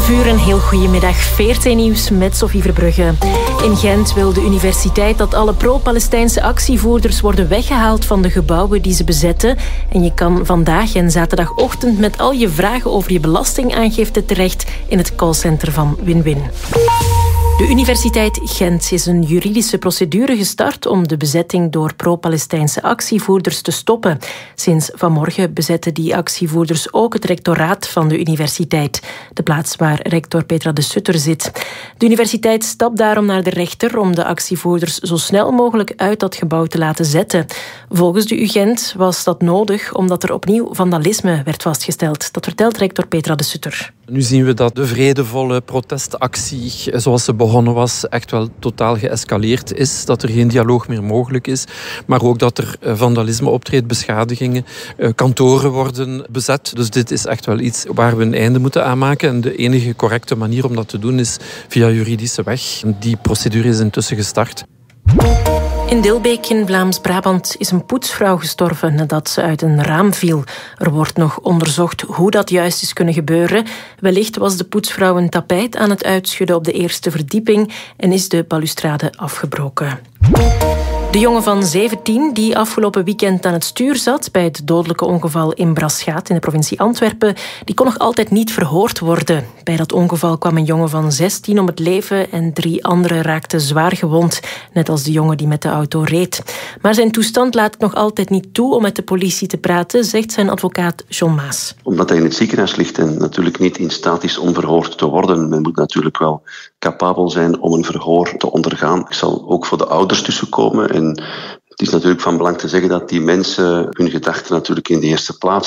11 uur, een heel goedemiddag. VRT Nieuws met Sophie Verbrugge. In Gent wil de universiteit dat alle pro-Palestijnse actievoerders worden weggehaald van de gebouwen die ze bezetten. En je kan vandaag en zaterdagochtend met al je vragen over je belastingaangifte terecht in het callcenter van Win-Win. De Universiteit Gent is een juridische procedure gestart om de bezetting door pro-Palestijnse actievoerders te stoppen. Sinds vanmorgen bezetten die actievoerders ook het rectoraat van de universiteit, de plaats waar rector Petra de Sutter zit. De universiteit stapt daarom naar de rechter om de actievoerders zo snel mogelijk uit dat gebouw te laten zetten. Volgens de UGent was dat nodig omdat er opnieuw vandalisme werd vastgesteld. Dat vertelt rector Petra de Sutter. Nu zien we dat de vredevolle protestactie, zoals ze begonnen was, echt wel totaal geëscaleerd is. Dat er geen dialoog meer mogelijk is. Maar ook dat er vandalisme optreedt, beschadigingen. Kantoren worden bezet. Dus dit is echt wel iets waar we een einde moeten aan maken. En de enige correcte manier om dat te doen is via juridische weg. Die procedure is intussen gestart. In Dilbeek in Vlaams-Brabant is een poetsvrouw gestorven nadat ze uit een raam viel. Er wordt nog onderzocht hoe dat juist is kunnen gebeuren. Wellicht was de poetsvrouw een tapijt aan het uitschudden op de eerste verdieping en is de balustrade afgebroken. De jongen van 17 die afgelopen weekend aan het stuur zat bij het dodelijke ongeval in Braschaat in de provincie Antwerpen, die kon nog altijd niet verhoord worden. Bij dat ongeval kwam een jongen van 16 om het leven en 3 anderen raakten zwaar gewond, net als de jongen die met de auto reed. Maar zijn toestand laat het nog altijd niet toe om met de politie te praten, zegt zijn advocaat John Maas. Omdat hij in het ziekenhuis ligt en natuurlijk niet in staat is om verhoord te worden. Men moet natuurlijk wel capabel zijn om een verhoor te ondergaan. Ik zal ook voor de ouders tussenkomen. En het is natuurlijk van belang te zeggen dat die mensen hun gedachten natuurlijk in de eerste plaats